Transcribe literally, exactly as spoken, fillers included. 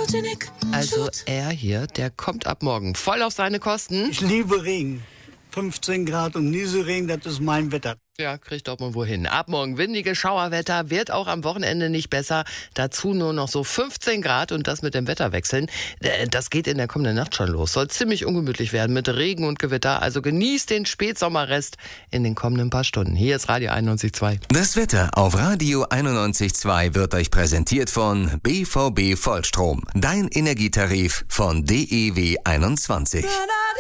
Also er hier, der kommt ab morgen voll auf seine Kosten. Ich liebe Regen. fünfzehn Grad und Nieselregen, das ist mein Wetter. Ja, kriegt doch mal wohin. Ab morgen windiges Schauerwetter, wird auch am Wochenende nicht besser. Dazu nur noch so fünfzehn Grad und das mit dem Wetterwechseln. Das geht in der kommenden Nacht schon los. Soll ziemlich ungemütlich werden mit Regen und Gewitter. Also genießt den Spätsommerrest in den kommenden paar Stunden. Hier ist Radio einundneunzig Komma zwei. Das Wetter auf Radio einundneunzig Komma zwei wird euch präsentiert von B V B Vollstrom. Dein Energietarif von D E W einundzwanzig.